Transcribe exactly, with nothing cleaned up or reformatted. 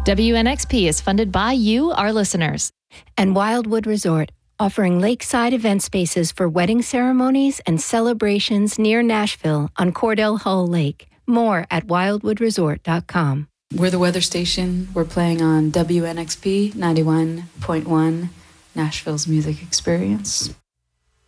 W N X P is funded by you, our listeners. And Wildwood Resort, offering lakeside event spaces for wedding ceremonies and celebrations near Nashville on Cordell Hull Lake. More at wildwood resort dot com. We're the weather station. We're playing on W N X P ninety-one point one, Nashville's music experience.